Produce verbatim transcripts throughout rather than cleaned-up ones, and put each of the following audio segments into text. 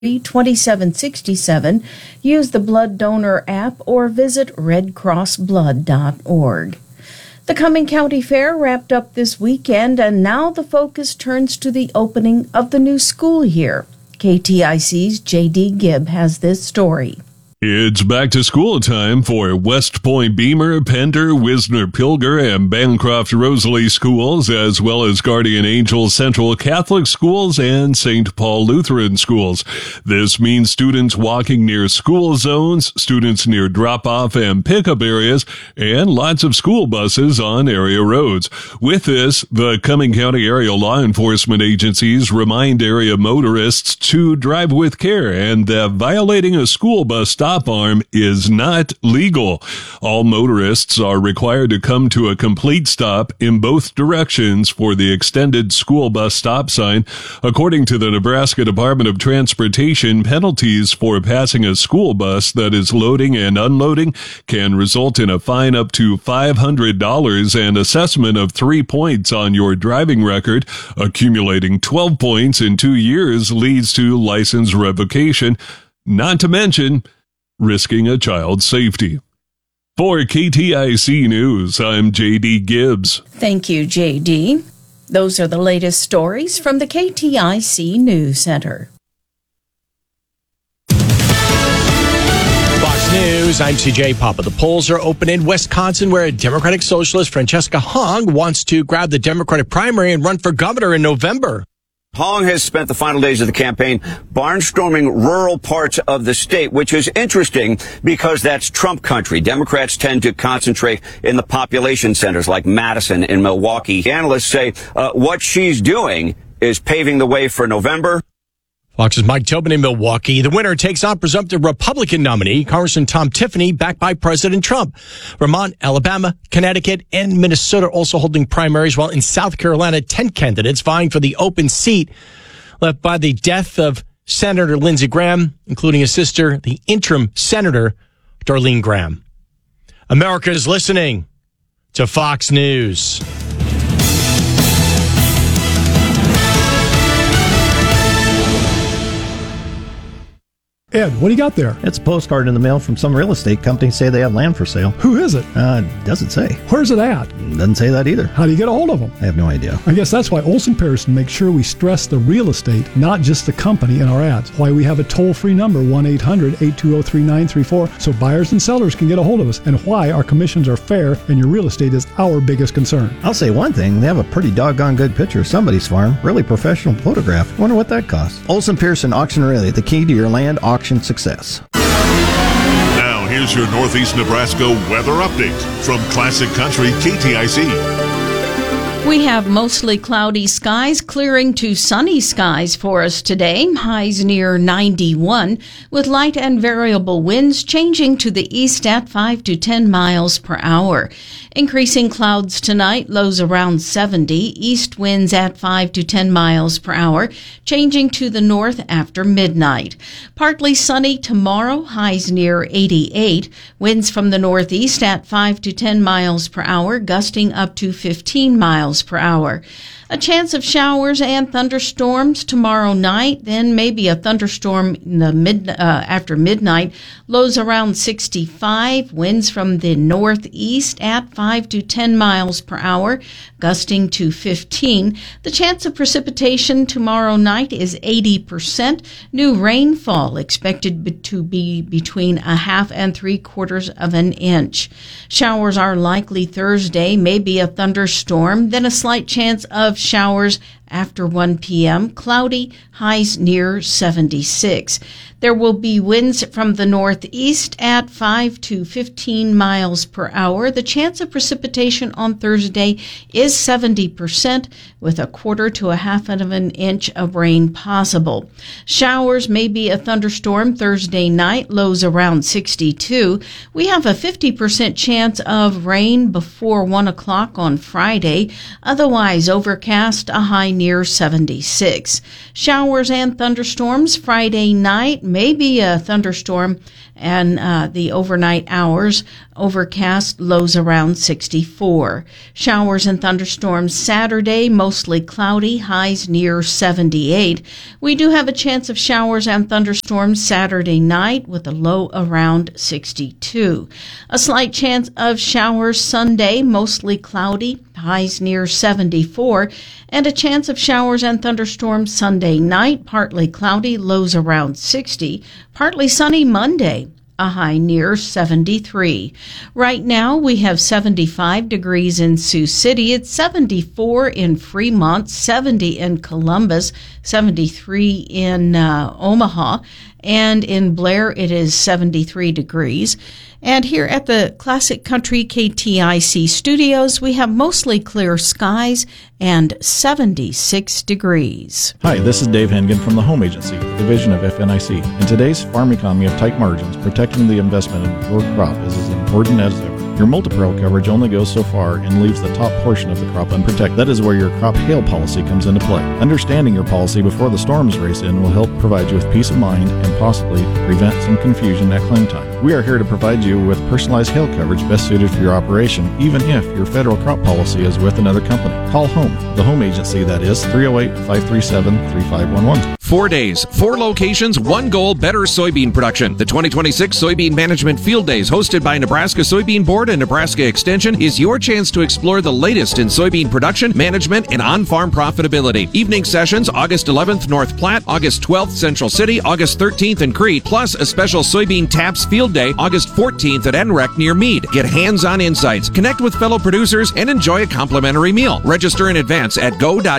twenty-seven sixty-seven, use the Blood Donor app or visit red cross blood dot org. The Cumming County Fair wrapped up this weekend, and now the focus turns to the opening of the new school year. K T I C's J D Gibb has this story. It's back to school time for West Point Beamer, Pender, Wisner Pilger, and Bancroft Rosalie schools, as well as Guardian Angel Central Catholic schools and Saint Paul Lutheran schools. This means students walking near school zones, students near drop-off and pickup areas, and lots of school buses on area roads. With this, the Cumming County area law enforcement agencies remind area motorists to drive with care and that violating a school bus stop Stop arm is not legal. All motorists are required to come to a complete stop in both directions for the extended school bus stop sign. According to the Nebraska Department of Transportation, penalties for passing a school bus that is loading and unloading can result in a fine up to five hundred dollars and assessment of three points on your driving record. Accumulating twelve points in two years leads to license revocation, not to mention risking a child's safety. For K T I C News, I'm J D Gibbs. Thank you, J D. Those are the latest stories from the K T I C News Center. Fox News, I'm C J Papa. The polls are open in Wisconsin, where Democratic Socialist Francesca Hong wants to grab the Democratic primary and run for governor in November. Hong has spent the final days of the campaign barnstorming rural parts of the state, which is interesting because that's Trump country. Democrats tend to concentrate in the population centers like Madison and Milwaukee. Analysts say uh, what she's doing is paving the way for November. Fox's Mike Tobin in Milwaukee. The winner takes on presumptive Republican nominee, Congressman Tom Tiffany, backed by President Trump. Vermont, Alabama, Connecticut, and Minnesota also holding primaries, while in South Carolina, ten candidates vying for the open seat left by the death of Senator Lindsey Graham, including his sister, the interim Senator Darlene Graham. America is listening to Fox News. Ed, what do you got there? It's a postcard in the mail from some real estate company say they have land for sale. Who is it? Uh, doesn't say. Where's it at? Doesn't say that either. How do you get a hold of them? I have no idea. I guess that's why Olson Pearson makes sure we stress the real estate, not just the company in our ads. Why we have a toll-free number, one eight hundred eight two zero three nine three four, so buyers and sellers can get a hold of us, and why our commissions are fair and your real estate is our biggest concern. I'll say one thing, they have a pretty doggone good picture of somebody's farm. Really professional photograph. Wonder what that costs. Olson Pearson Auction Realty, the key to your land auction success. Now, here's your Northeast Nebraska weather update from Classic Country K T I C. We have mostly cloudy skies clearing to sunny skies for us today. Highs near ninety-one, with light and variable winds changing to the east at five to ten miles per hour. Increasing clouds tonight, lows around seventy, east winds at five to ten miles per hour, changing to the north after midnight. Partly sunny tomorrow, highs near eighty-eight, winds from the northeast at five to ten miles per hour, gusting up to fifteen miles per hour. A chance of showers and thunderstorms tomorrow night, then maybe a thunderstorm in the mid uh, after midnight. Lows around sixty-five, winds from the northeast at five to ten miles per hour, gusting to fifteen. The chance of precipitation tomorrow night is eighty percent. New rainfall expected to be between a half and three quarters of an inch. Showers are likely Thursday, maybe a thunderstorm, then a slight chance of showers after one p.m., cloudy, highs near seventy-six. There will be winds from the northeast at five to fifteen miles per hour. The chance of precipitation on Thursday is seventy percent, with a quarter to a half of an inch of rain possible. Showers may be a thunderstorm Thursday night, lows around sixty-two. We have a fifty percent chance of rain before one o'clock on Friday. Otherwise overcast, a high near seventy-six. Showers and thunderstorms Friday night, maybe a thunderstorm, and uh, the overnight hours, overcast, lows around sixty-four. Showers and thunderstorms Saturday, mostly cloudy, highs near seventy-eight. We do have a chance of showers and thunderstorms Saturday night with a low around sixty-two. A slight chance of showers Sunday, mostly cloudy, highs near seventy-four, and a chance of showers and thunderstorms Sunday night, partly cloudy, lows around sixty, partly sunny Monday, a high near seventy-three. Right now we have seventy-five degrees in Sioux City. It's seventy-four in Fremont, seventy in Columbus, seventy-three in uh, Omaha, and in Blair it is seventy-three degrees. And here at the Classic Country K T I C studios, we have mostly clear skies and seventy-six degrees. Hi, this is Dave Hengen from the Home Agency, division of F N I C. In today's farm economy of tight margins, protecting the investment in your crop is as important as ever. Your multi-peril coverage only goes so far and leaves the top portion of the crop unprotected. That is where your crop hail policy comes into play. Understanding your policy before the storms race in will help provide you with peace of mind and possibly prevent some confusion at claim time. We are here to provide you with personalized hail coverage best suited for your operation, even if your federal crop policy is with another company. Call Home, the Home Agency, that is three oh eight, five three seven, three five one one. Four days, four locations, one goal, better soybean production. The twenty twenty-six Soybean Management Field Days, hosted by Nebraska Soybean Board and Nebraska Extension, is your chance to explore the latest in soybean production, management, and on-farm profitability. Evening sessions, August eleventh, North Platte, August twelfth, Central City, August thirteenth in Crete, plus a special Soybean Taps Field Day, August fourteenth at N R E C near Meade. Get hands-on insights, connect with fellow producers, and enjoy a complimentary meal. Register in advance at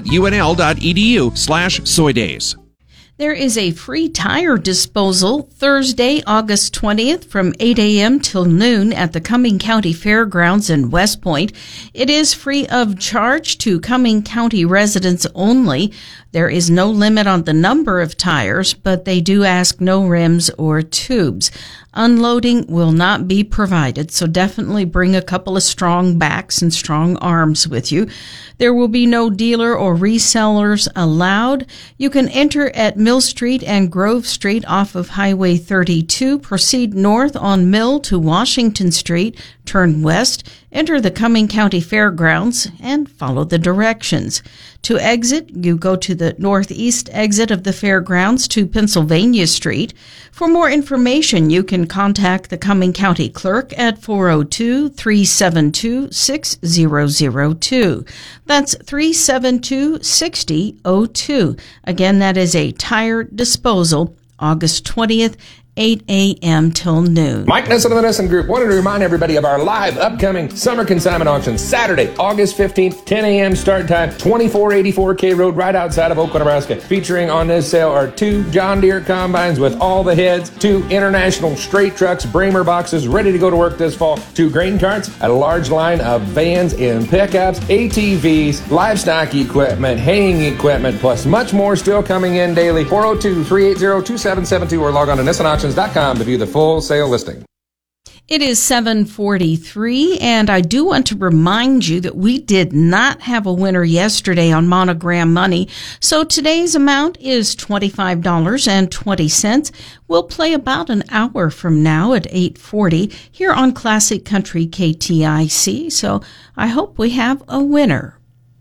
go.unl.edu slash soydays. There is a free tire disposal Thursday, August twentieth from eight a.m. till noon at the Cumming County Fairgrounds in West Point. It is free of charge to Cumming County residents only. There is no limit on the number of tires, but they do ask no rims or tubes. Unloading will not be provided, so definitely bring a couple of strong backs and strong arms with you. There will be no dealer or resellers allowed. You can enter at Mill Street and Grove Street off of Highway thirty-two, proceed north on Mill to Washington Street, turn west, enter the Cumming County Fairgrounds, and follow the directions. To exit, you go to the northeast exit of the fairgrounds to Pennsylvania Street. For more information, you can contact the Cumming County Clerk at four oh two, three seven two, six oh oh two. That's three seven two, six oh oh two. Again, that is a tire disposal, August twentieth, eight a.m. till noon. Mike Nissen of the Nissen Group wanted to remind everybody of our live upcoming summer consignment auction Saturday, August fifteenth, ten a.m. start time, twenty-four eighty-four K Road, right outside of Oakland, Nebraska. Featuring on this sale are two John Deere combines with all the heads, two International straight trucks, Bramer boxes ready to go to work this fall, two grain carts, a large line of vans and pickups, A T Vs, livestock equipment, haying equipment, plus much more still coming in daily. four oh two, three eight zero, two seven seven two or log on to Nissen Auction dot com to view the full sale listing. It is seven forty-three, and I do want to remind you that we did not have a winner yesterday on Monogram Money, so today's amount is twenty-five dollars and twenty cents. We'll play about an hour from now at eight forty here on Classic Country K T I C, so I hope we have a winner.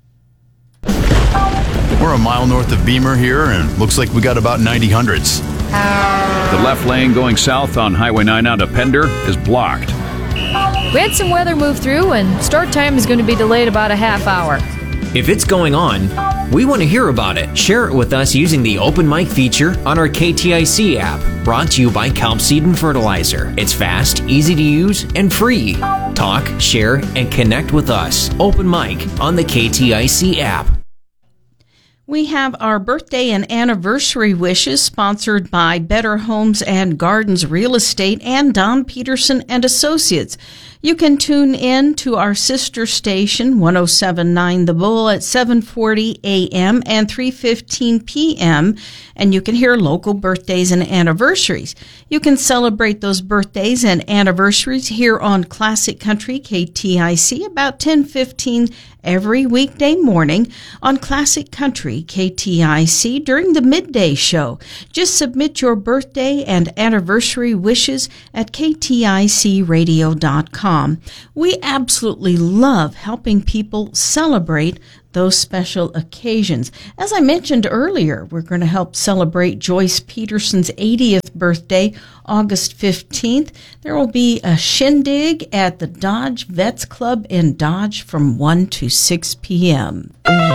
We're a mile north of Beamer here, and looks like we got about ninety hundreds. The left lane going south on Highway nine out of Pender is blocked. We had some weather move through, and start time is going to be delayed about a half hour. If it's going on, we want to hear about it. Share it with us using the Open Mic feature on our K T I C app, brought to you by Kelp Seed and Fertilizer. It's fast, easy to use, and free. Talk, share, and connect with us. Open Mic on the K T I C app. We have our birthday and anniversary wishes sponsored by Better Homes and Gardens Real Estate and Don Peterson and Associates. You can tune in to our sister station, one oh seven point nine The Bull, at seven forty a.m. and three fifteen p.m., and you can hear local birthdays and anniversaries. You can celebrate those birthdays and anniversaries here on Classic Country K T I C about ten fifteen every weekday morning on Classic Country Country, K T I C, during the midday show. Just submit your birthday and anniversary wishes at k t i c radio dot com. We absolutely love helping people celebrate those special occasions. As I mentioned earlier, we're going to help celebrate Joyce Peterson's eightieth birthday, August fifteenth. There will be a shindig at the Dodge Vets Club in Dodge from one to six p.m.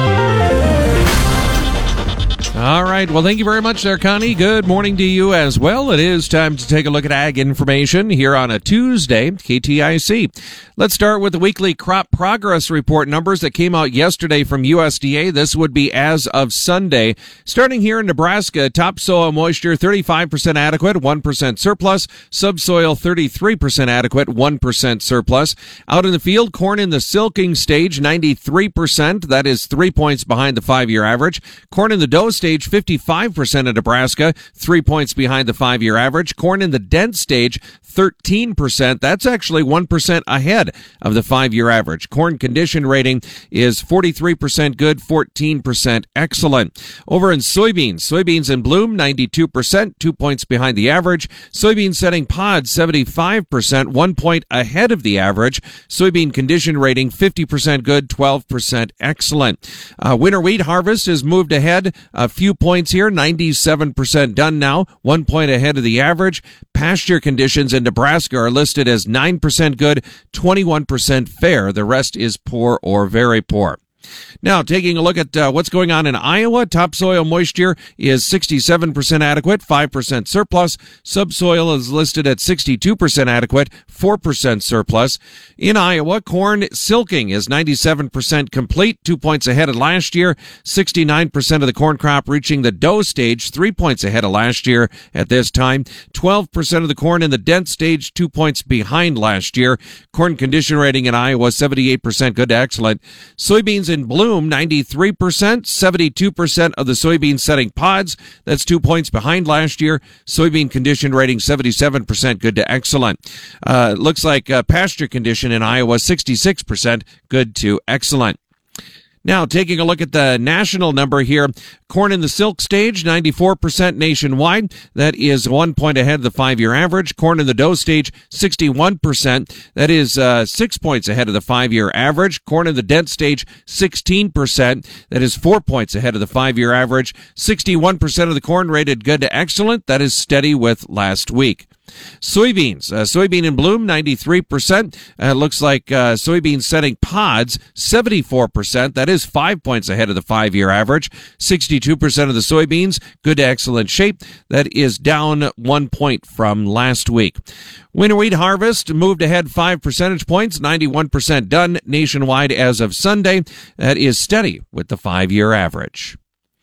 All right. Well, thank you very much there, Connie. Good morning to you as well. It is time to take a look at ag information here on a Tuesday, K T I C. Let's start with the weekly crop progress report numbers that came out yesterday from U S D A. This would be as of Sunday. Starting here in Nebraska, topsoil moisture thirty-five percent adequate, one percent surplus. Subsoil thirty-three percent adequate, one percent surplus. Out in the field, corn in the silking stage, ninety-three percent. That is three points behind the five-year average. Corn in the dough stage, fifty-five percent of Nebraska, three points behind the five-year average. Corn in the dent stage, thirteen percent. That's actually one percent ahead of the five-year average. Corn condition rating is forty-three percent good, fourteen percent excellent. Over in soybeans, soybeans in bloom, ninety-two percent, two points behind the average. Soybean setting pods, seventy-five percent, one point ahead of the average. Soybean condition rating, fifty percent good, twelve percent excellent. Uh, winter wheat harvest has moved ahead a few points here, ninety-seven percent done now, one point ahead of the average. Pasture conditions in Nebraska are listed as nine percent good, twenty-one percent fair. The rest is poor or very poor. Now, taking a look at uh, what's going on in Iowa, topsoil moisture is sixty-seven percent adequate, five percent surplus. Subsoil is listed at sixty-two percent adequate, four percent surplus. In Iowa, corn silking is ninety-seven percent complete, two points ahead of last year. sixty-nine percent of the corn crop reaching the dough stage, three points ahead of last year at this time. twelve percent of the corn in the dent stage, two points behind last year. Corn condition rating in Iowa, seventy-eight percent good to excellent. Soybeans in bloom, ninety-three percent, seventy-two percent of the soybean setting pods. That's two points behind last year. Soybean condition rating, seventy-seven percent good to excellent. Uh, looks like uh, pasture condition in Iowa, sixty-six percent good to excellent. Now, taking a look at the national number here, corn in the silk stage, ninety-four percent nationwide. That is one point ahead of the five-year average. Corn in the dough stage, sixty-one percent. That is uh, six points ahead of the five-year average. Corn in the dent stage, sixteen percent. That is four points ahead of the five-year average. sixty-one percent of the corn rated good to excellent. That is steady with last week. Soybeans, uh, soybean in bloom, ninety-three percent. Uh, looks like uh, soybean setting pods, seventy-four percent. That is five points ahead of the five-year average. sixty-two percent of the soybeans, good to excellent shape. That is down one point from last week. Winter wheat harvest moved ahead five percentage points, ninety-one percent done nationwide as of Sunday. That is steady with the five-year average.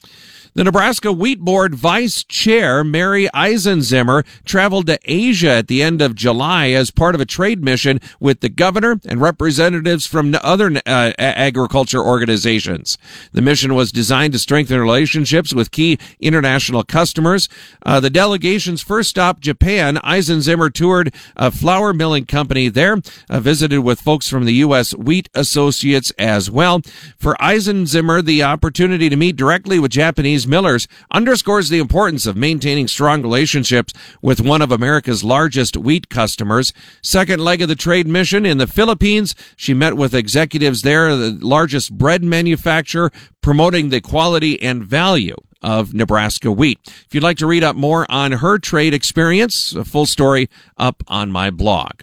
The Nebraska Wheat Board Vice Chair, Mary Eisenzimmer, traveled to Asia at the end of July as part of a trade mission with the governor and representatives from other uh, agriculture organizations. The mission was designed to strengthen relationships with key international customers. Uh, the delegation's first stop, Japan. Eisenzimmer toured a flour milling company there, uh, visited with folks from the U S Wheat Associates as well. For Eisenzimmer, the opportunity to meet directly with Japanese millers underscores the importance of maintaining strong relationships with one of America's largest wheat customers. Second leg of the trade mission in the Philippines, she met with executives there, the largest bread manufacturer, promoting the quality and value of Nebraska wheat. If you'd like to read up more on her trade experience, a full story up on my blog.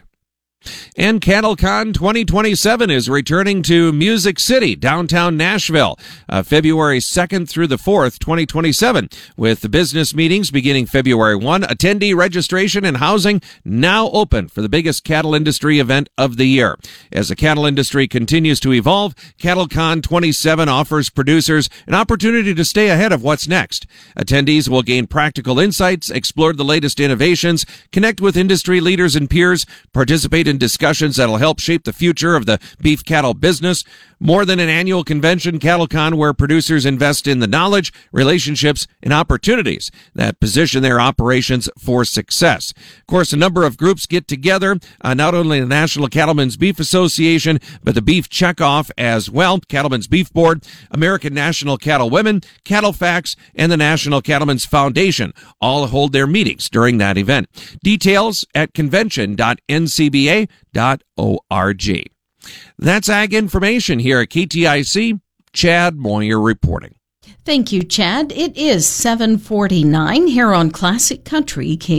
And CattleCon twenty twenty-seven is returning to Music City, downtown Nashville, uh, February second through the fourth, twenty twenty-seven, with the business meetings beginning February first. Attendee registration and housing now open for the biggest cattle industry event of the year. As the cattle industry continues to evolve, CattleCon twenty-seven offers producers an opportunity to stay ahead of what's next. Attendees will gain practical insights, explore the latest innovations, connect with industry leaders and peers, participate in discussions that'll help shape the future of the beef cattle business. More than an annual convention, CattleCon, where producers invest in the knowledge, relationships, and opportunities that position their operations for success. Of course, a number of groups get together, uh, not only the National Cattlemen's Beef Association, but the Beef Checkoff as well, Cattlemen's Beef Board, American National Cattle Women, CattleFax, and the National Cattlemen's Foundation all hold their meetings during that event. Details at convention dot n c b a dot org. That's Ag Information here at K T I C. Chad Moyer reporting. Thank you, Chad. It is seven forty-nine here on Classic Country K